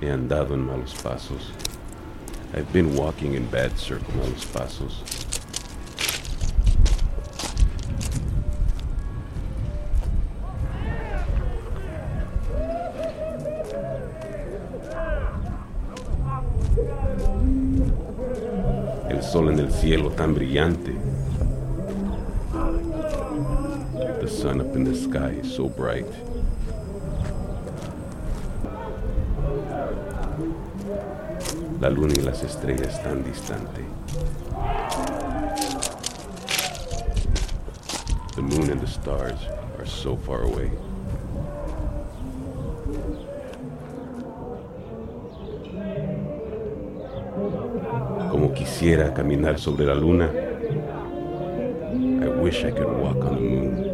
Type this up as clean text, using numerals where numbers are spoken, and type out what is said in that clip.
He andado en malos pasos. I've been walking in bad circle, malos pasos. El sol en el cielo tan brillante. The sun up in the sky is so bright. La luna y las estrellas tan distante. The moon and the stars are so far away. Como quisiera caminar sobre la luna. I wish I could walk on the moon.